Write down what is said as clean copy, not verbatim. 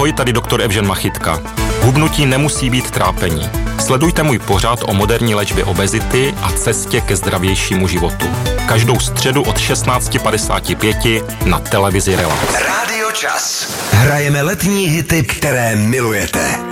Ahoj, tady doktor Evžen Machytka. Hubnutí nemusí být trápení. Sledujte můj pořad o moderní léčbě obezity a cestě ke zdravějšímu životu. Každou středu od 16:55 na televizi Relax. Rádio Čas. Hrajeme letní hity, které milujete.